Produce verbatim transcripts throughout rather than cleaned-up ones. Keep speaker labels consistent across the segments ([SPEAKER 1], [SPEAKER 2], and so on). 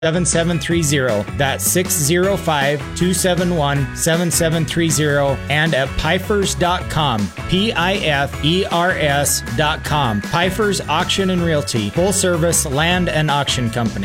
[SPEAKER 1] seven seven three zero. That's six zero five, two seven one, seven seven three zero and at pifers dot com. P I F E R S dot com. Pifers Auction and Realty. Full service land and auction company.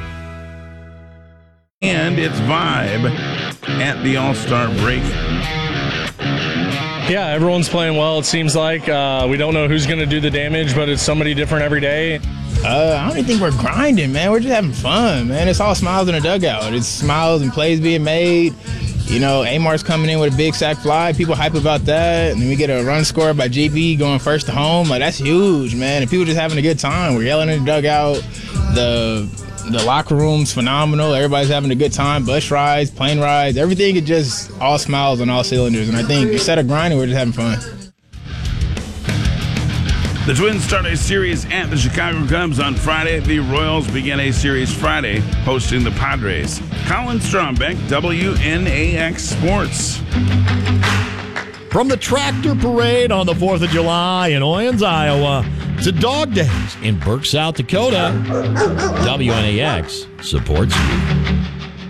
[SPEAKER 2] And it's Vibe at the All-Star break.
[SPEAKER 3] Yeah, everyone's playing well, it seems like. Uh, we don't know who's going to do the damage, but it's somebody different every day.
[SPEAKER 4] Uh, I don't even think we're grinding, man. We're just having fun, man. It's all smiles in the dugout. It's smiles and plays being made. You know, Amar's coming in with a big sack fly. People hype about that. And then we get a run score by G B going first to home. Like, that's huge, man. And people just having a good time. We're yelling in the dugout. The the locker room's phenomenal. Everybody's having a good time. Bus rides, plane rides, everything is just all smiles on all cylinders. And I think instead of grinding, we're just having fun.
[SPEAKER 2] The Twins start a series at the Chicago Cubs on Friday. The Royals begin a series Friday, hosting the Padres. Colin Strombeck, W N A X Sports.
[SPEAKER 5] From the tractor parade on the fourth of July in Owens, Iowa, to Dog Days in Burke, South Dakota, W N A X supports you.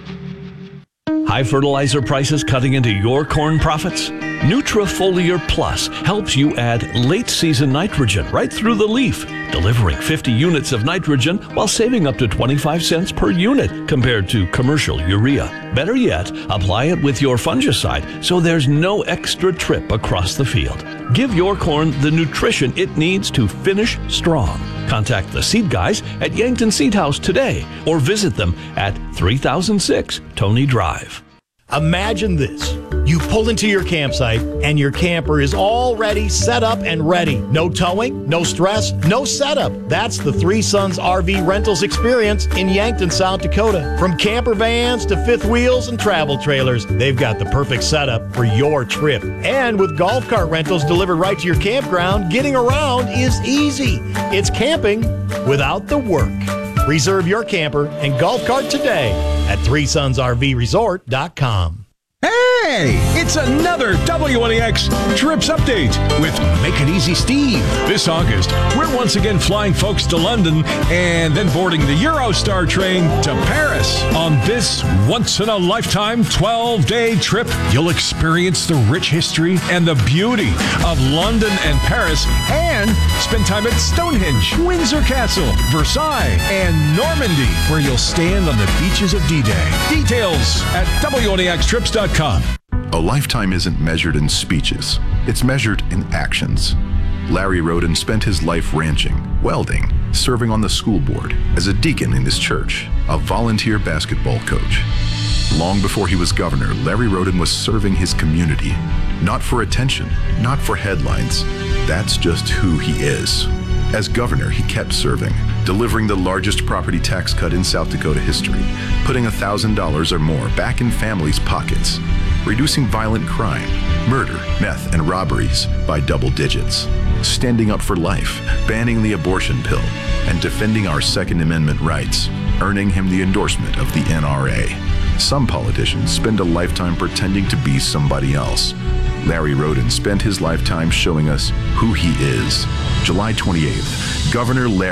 [SPEAKER 6] High fertilizer prices cutting into your corn profits? Nutrifoliar Plus helps you add late-season nitrogen right through the leaf, delivering fifty units of nitrogen while saving up to twenty-five cents per unit compared to commercial urea. Better yet, apply it with your fungicide so there's no extra trip across the field. Give your corn the nutrition it needs to finish strong. Contact the seed guys at Yankton Seed House today or visit them at three thousand six Tony Drive.
[SPEAKER 5] Imagine this. You pull into your campsite and your camper is already set up and ready. No towing, no stress, no setup. That's the Three Sons R V Rentals experience in Yankton, South Dakota. From camper vans to fifth wheels and travel trailers, they've got the perfect setup for your trip. And with golf cart rentals delivered right to your campground, getting around is easy. It's camping without the work. Reserve your camper and golf cart today at three sons R V resort dot com.
[SPEAKER 7] Hey, it's another W N A X Trips Update with Make It Easy Steve. This August, we're once again flying folks to London and then boarding the Eurostar train to Paris. On this once-in-a-lifetime twelve-day trip, you'll experience the rich history and the beauty of London and Paris and spend time at Stonehenge, Windsor Castle, Versailles, and Normandy, where you'll stand on the beaches of D-Day. Details at W N A X trips dot com.
[SPEAKER 8] A lifetime isn't measured in speeches. It's measured in actions. Larry Roden spent his life ranching, welding, serving on the school board, as a deacon in his church, a volunteer basketball coach. Long before he was governor, Larry Roden was serving his community. Not for attention, not for headlines. That's just who he is. As governor, he kept serving, delivering the largest property tax cut in South Dakota history, putting one thousand dollars or more back in families' pockets, reducing violent crime, murder, meth, and robberies by double digits, standing up for life, banning the abortion pill, and defending our Second Amendment rights, earning him the endorsement of the N R A. Some politicians spend a lifetime pretending to be somebody else. Larry Roden spent his lifetime showing us who he is. July twenty-eighth, Governor Larry